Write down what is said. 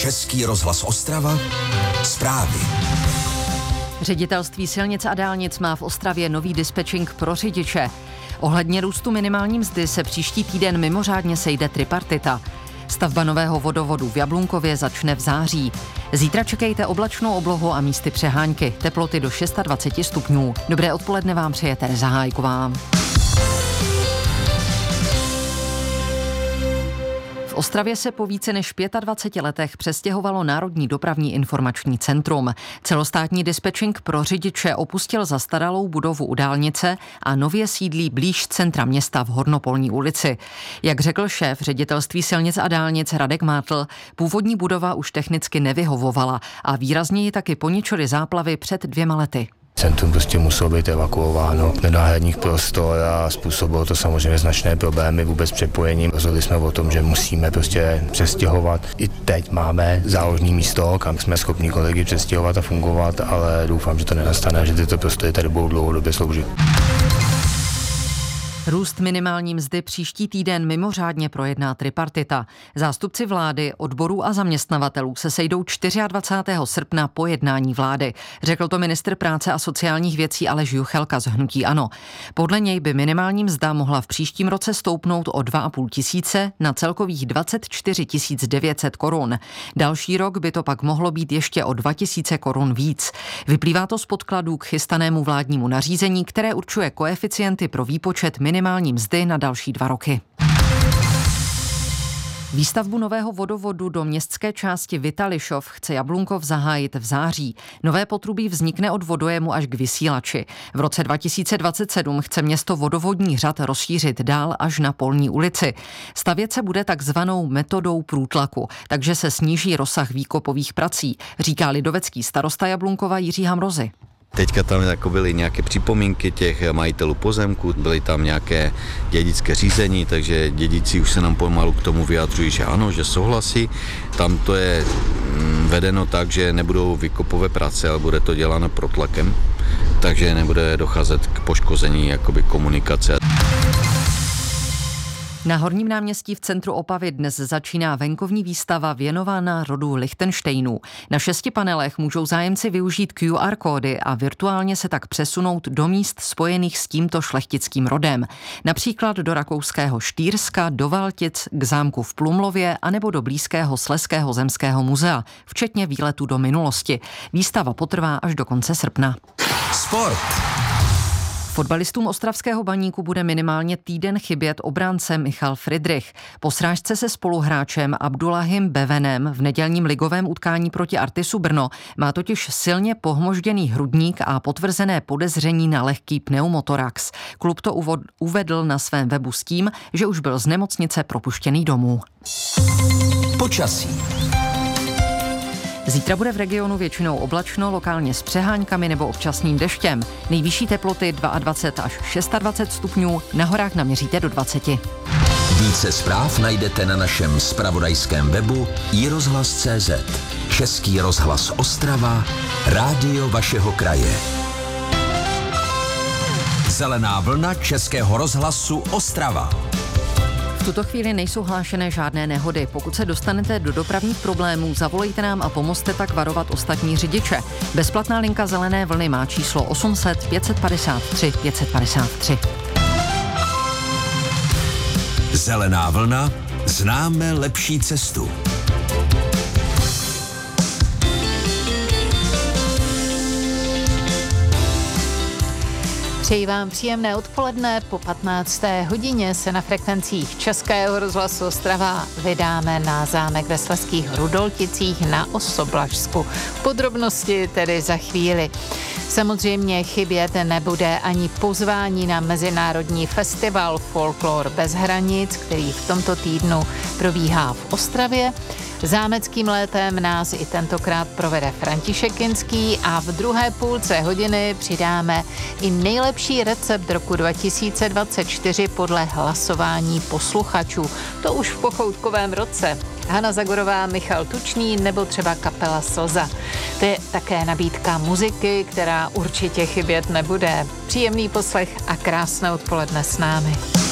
Český rozhlas Ostrava, zprávy. Ředitelství silnic a dálnic má v Ostravě nový dispečing pro řidiče. Ohledně růstu minimální mzdy se příští týden mimořádně sejde tripartita. Stavba nového vodovodu v Jablunkově začne v září. Zítra čekejte oblačnou oblohu a místy přehánky. Teploty do 26 stupňů. Dobré odpoledne vám přeje Tereza Hájková. V Ostravě se po více než 25 letech přestěhovalo Národní dopravní informační centrum. Celostátní dispečing pro řidiče opustil zastaralou budovu u dálnice a nově sídlí blíž centra města v Hornopolní ulici. Jak řekl šéf ředitelství silnic a dálnic Radek Mátl, původní budova už technicky nevyhovovala a výrazně ji taky poničily záplavy před 2 lety. Centrum prostě muselo být evakuováno do náhradních prostor a způsobilo to samozřejmě značné problémy vůbec přepojením. Rozhodli jsme o tom, že musíme prostě přestěhovat. I teď máme záložní místo, kam jsme schopni kolegy přestěhovat a fungovat, ale doufám, že to nenastane, že tyto prostory tady budou dlouhodobě sloužit. Růst minimální mzdy příští týden mimořádně projedná tripartita. Zástupci vlády, odborů a zaměstnavatelů se sejdou 24. srpna po jednání vlády. Řekl to ministr práce a sociálních věcí Aleš Juchelka z hnutí ANO. Podle něj by minimální mzda mohla v příštím roce stoupnout o 2,5 tisíce na celkových 24 900 korun. Další rok by to pak mohlo být ještě o 2 000 korun víc. Vyplývá to z podkladů k chystanému vládnímu nařízení, které určuje koeficienty pro výpočet minimální mzdy na další 2 roky. Výstavbu nového vodovodu do městské části Vitališov chce Jablunkov zahájit v září. Nové potrubí vznikne od vodojemu až k vysílači. V roce 2027 chce město vodovodní řad rozšířit dál až na Polní ulici. Stavět se bude takzvanou metodou průtlaku, takže se sníží rozsah výkopových prací, říká lidovecký starosta Jablunkova Jiří Hamrozy. Teďka tam jako byly nějaké připomínky těch majitelů pozemku, byly tam nějaké dědické řízení, takže dědici už se nám pomalu k tomu vyjadřují, že ano, že souhlasí. Tam to je vedeno tak, že nebudou výkopové práce, ale bude to děláno protlakem, takže nebude docházet k poškození jakoby komunikace. Na Horním náměstí v centru Opavy dnes začíná venkovní výstava věnovaná rodu Lichtenštejnů. Na 6 panelech můžou zájemci využít QR kódy a virtuálně se tak přesunout do míst spojených s tímto šlechtickým rodem. Například do rakouského Štýrska, do Valtic, k zámku v Plumlově anebo do blízkého Slezského zemského muzea, včetně výletu do minulosti. Výstava potrvá až do konce srpna. Sport. Fotbalistům ostravského Baníku bude minimálně týden chybět obránce Michal Friedrich. Po srážce se spoluhráčem Abdullahim Bevenem v nedělním ligovém utkání proti Artisu Brno má totiž silně pohmožděný hrudník a potvrzené podezření na lehký pneumotorax. Klub to uvedl na svém webu s tím, že už byl z nemocnice propuštěný domů. Počasí. Zítra bude v regionu většinou oblačno, lokálně s přeháňkami nebo občasným deštěm. Nejvyšší teploty 22 až 26 stupňů, na horách naměříte do 20. Více zpráv najdete na našem zpravodajském webu iRozhlas.cz. Český rozhlas Ostrava, rádio vašeho kraje. Zelená vlna Českého rozhlasu Ostrava. V tuto chvíli nejsou hlášené žádné nehody. Pokud se dostanete do dopravních problémů, zavolejte nám a pomozte tak varovat ostatní řidiče. Bezplatná linka Zelené vlny má číslo 800 553 553. Zelená vlna, známe lepší cestu. Přeji vám příjemné odpoledne. Po 15. hodině se na frekvencích Českého rozhlasu Ostrava vydáme na zámek ve Slezských Rudolticích na Osoblažsku. Podrobnosti tedy za chvíli. Samozřejmě chybět nebude ani pozvání na mezinárodní festival Folklor bez hranic, který v tomto týdnu probíhá v Ostravě. Zámeckým létem nás i tentokrát provede František Kinský a v druhé půlce hodiny přidáme i nejlepší recept roku 2024 podle hlasování posluchačů. To už v pochoutkovém roce. Hana Zagorová, Michal Tučný nebo třeba kapela Slza. To je také nabídka muziky, která určitě chybět nebude. Příjemný poslech a krásné odpoledne s námi.